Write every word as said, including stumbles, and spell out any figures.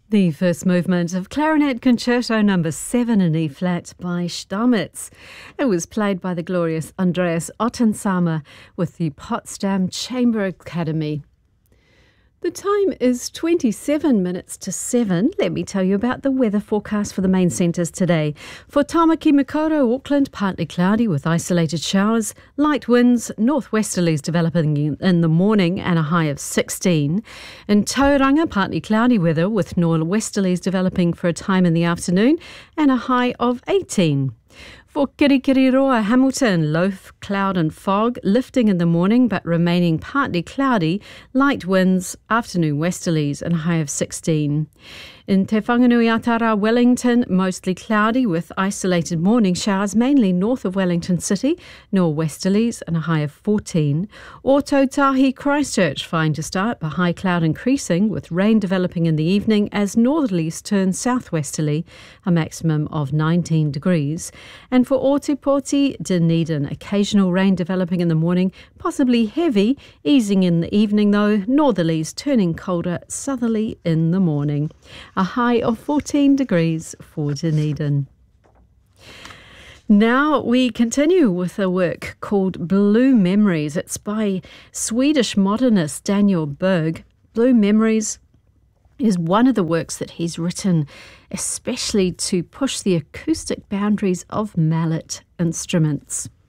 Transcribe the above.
The first movement of Clarinet Concerto number seven in E-flat by Stamitz. It was played by the glorious Andreas Ottensamer with the Potsdam Chamber Academy. The time is twenty-seven minutes to seven. Let me tell you about the weather forecast for the main centres today. For Tamaki Makaurau, Auckland, partly cloudy with isolated showers, light winds, northwesterlies developing in the morning and a high of sixteen. In Tauranga, partly cloudy weather with northwesterlies developing for a time in the afternoon and a high of eighteen. For Kirikiriroa, Hamilton, low cloud and fog, lifting in the morning but remaining partly cloudy, light winds, afternoon westerlies and a high of sixteen. In Te Whanganui-a-Tara, Wellington, mostly cloudy with isolated morning showers, mainly north of Wellington City, northwesterlies and a high of fourteen. Or Tautahi, Christchurch, fine to start, but high cloud increasing with rain developing in the evening as northerlies turn southwesterly, a maximum of nineteen degrees. And for Ōtepoti, Dunedin, occasional rain developing in the morning, possibly heavy, easing in the evening though, northerlies turning colder southerly in the morning. A high of fourteen degrees for Dunedin. Now we continue with a work called Blue Memories. It's by Swedish modernist Daniel Berg. Blue Memories is one of the works that he's written especially to push the acoustic boundaries of mallet instruments.